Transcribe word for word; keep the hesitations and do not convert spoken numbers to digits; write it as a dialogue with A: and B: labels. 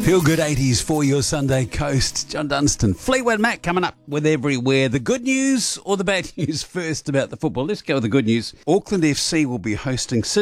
A: Feel good eighties for your Sunday coast. John Dunstan. Fleetwood Mac coming up with Everywhere. The good news or the bad news first about the football? Let's go with the good news. Auckland F C will be hosting Sydney